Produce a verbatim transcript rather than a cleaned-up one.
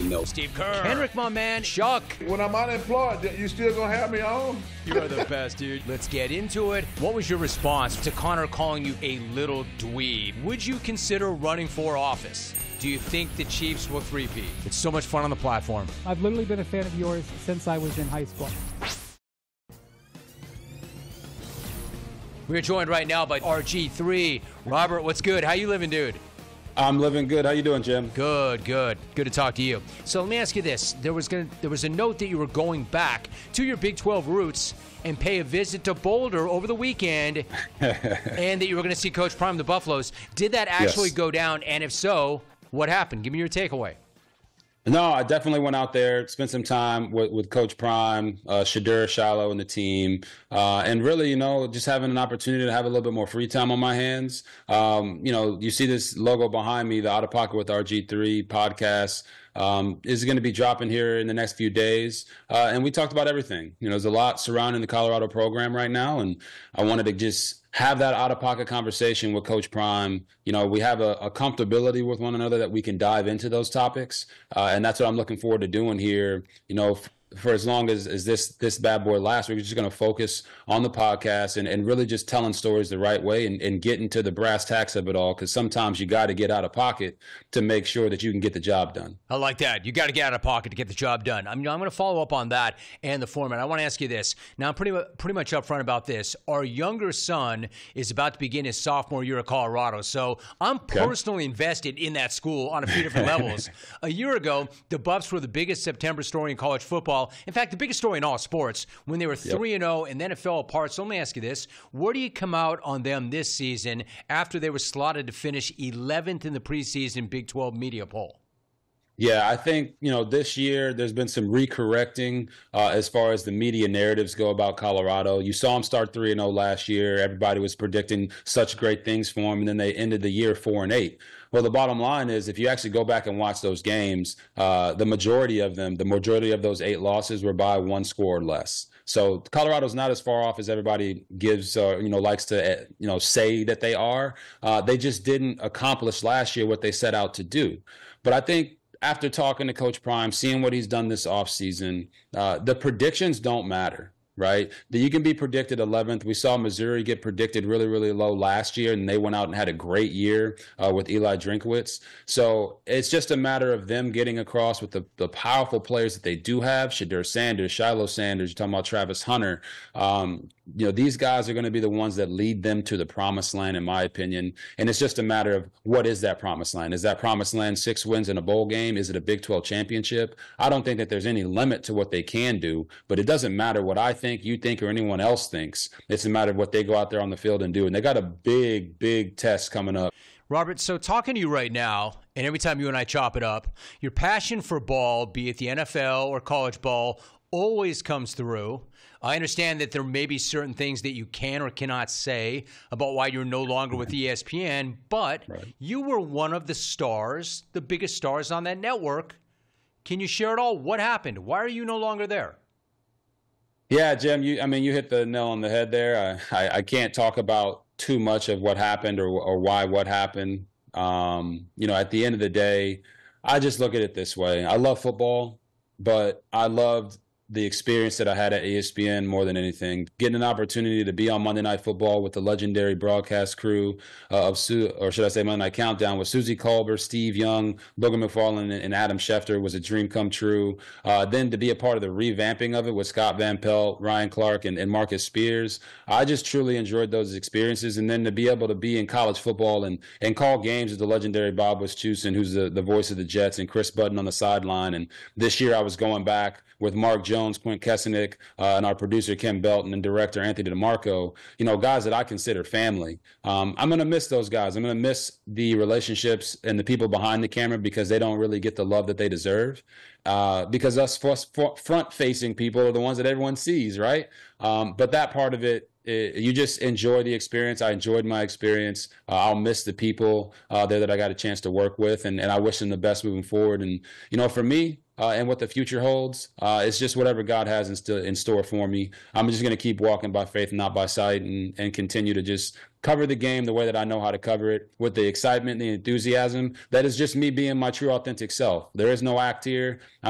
know. Steve Kerr. Kendrick, my man. Chuck. When I'm unemployed, you still gonna have me on? You are the best, dude. Let's get into it. What was your response to Connor calling you a little dweeb? Would you consider running for office? Do you think the Chiefs will three-peat? It's so much fun on the platform. I've literally been a fan of yours since I was in high school. We're joined right now by R G three. Robert, what's good? How you living, dude? I'm living good. How you doing, Jim? Good, good. Good to talk to you. So let me ask you this. There was gonna, there was a note that you were going back to your Big twelve roots and pay a visit to Boulder over the weekend, and that you were going to see Coach Prime, the Buffaloes. Did that actually Yes. go down? And if so, what happened? Give me your takeaway. No, I definitely went out there, spent some time with, with Coach Prime, uh, Shadur, Shiloh, and the team. Uh, and really, you know, just having an opportunity to have a little bit more free time on my hands. Um, you know, you see this logo behind me, the Out of Pocket with R G three podcast. Um, is going to be dropping here in the next few days. Uh, and we talked about everything. You know, there's a lot surrounding the Colorado program right now. And I wanted to just have that out-of-pocket conversation with Coach Prime. You know, we have a, a comfortability with one another that we can dive into those topics. Uh, and that's what I'm looking forward to doing here, you know, f- for as long as, as this this bad boy lasts. We're just going to focus on the podcast and, and really just telling stories the right way and, and getting to the brass tacks of it all, because sometimes you got to get out of pocket to make sure that you can get the job done. I like that. You got to get out of pocket to get the job done. I'm, I'm going to follow up on that and the format. I want to ask you this. Now, I'm pretty, pretty much upfront about this. Our younger son is about to begin his sophomore year at Colorado, so I'm Okay. personally invested in that school on a few different levels. A year ago, the Buffs were the biggest September story in college football. In fact, the biggest story in all sports when they were three and oh, and then it fell apart. So let me ask you this. Where do you come out on them this season after they were slotted to finish eleventh in the preseason Big twelve media poll? Yeah, I think, you know, this year there's been some recorrecting uh, as far as the media narratives go about Colorado. You saw them start three and oh last year. Everybody was predicting such great things for them, and then they ended the year four and eight. Well, the bottom line is, if you actually go back and watch those games, uh, the majority of them, the majority of those eight losses were by one score or less. So Colorado's not as far off as everybody gives, uh, you know, likes to, uh, you know, say that they are. Uh, they just didn't accomplish last year what they set out to do. But I think, after talking to Coach Prime, seeing what he's done this offseason, uh, the predictions don't matter, right? That you can be predicted eleventh. We saw Missouri get predicted really, really low last year, and they went out and had a great year uh, with Eli Drinkwitz. So it's just a matter of them getting across with the, the powerful players that they do have. Shadur Sanders, Shiloh Sanders, you're talking about Travis Hunter. Um, you know, these guys are going to be the ones that lead them to the promised land, in my opinion. And it's just a matter of, what is that promised land? Is that promised land six wins in a bowl game? Is it a Big twelve championship? I don't think that there's any limit to what they can do, but it doesn't matter what I think, you think, or anyone else thinks. It's a matter of what they go out there on the field and do. And they got a big, big test coming up. Robert, so talking to you right now, and every time you and I chop it up, your passion for ball, be it the N F L or college ball, always comes through. I understand that there may be certain things that you can or cannot say about why you're no longer with E S P N, but Right. you were one of the stars, the biggest stars on that network. Can you share it all? What happened? Why are you no longer there? Yeah, Jim, you, I mean, you hit the nail on the head there. I, I, I can't talk about too much of what happened or, or why what happened. Um, you know, at the end of the day, I just look at it this way. I love football, but I loved the experience that I had at E S P N more than anything. Getting an opportunity to be on Monday Night Football with the legendary broadcast crew uh, of, Su- or should I say Monday Night Countdown, with Susie Colbert, Steve Young, Booger McFarland, and Adam Schefter was a dream come true. Uh, then to be a part of the revamping of it with Scott Van Pelt, Ryan Clark, and, and Marcus Spears, I just truly enjoyed those experiences. And then to be able to be in college football and, and call games with the legendary Bob Wischusen, who's the, the voice of the Jets, and Chris Button on the sideline. And this year I was going back with Mark Jones, Quint Kesenick, uh, and our producer Kim Belton, and director Anthony DeMarco, you know, guys that I consider family. Um, I'm going to miss those guys. I'm going to miss the relationships and the people behind the camera, because they don't really get the love that they deserve. Uh, because us front-facing people are the ones that everyone sees, right? Um, but that part of it, it, you just enjoy the experience. I enjoyed my experience. Uh, I'll miss the people uh, there that I got a chance to work with, and, and I wish them the best moving forward. And, you know, for me, Uh, and what the future holds, uh, it's just whatever God has in, st- in store for me. I'm just going to keep walking by faith and not by sight, and, and continue to just cover the game the way that I know how to cover it, with the excitement, the enthusiasm. That is just me being my true, authentic self. There is no act here.